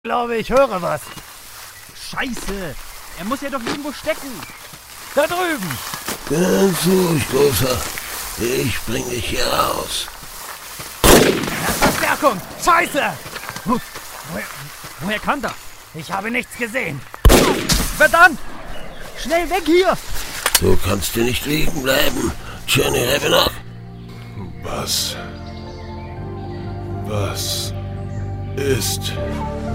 Glaube, ich höre was. Scheiße! Er muss ja doch irgendwo stecken. Da drüben. Ganz ruhig, Großer. Ich bring dich hier raus. Verstärkung! Scheiße! Woher kann das? Ich habe nichts gesehen. Verdammt! Schnell weg hier! Du kannst hier nicht liegen bleiben, Johnny Ravenok. Was ist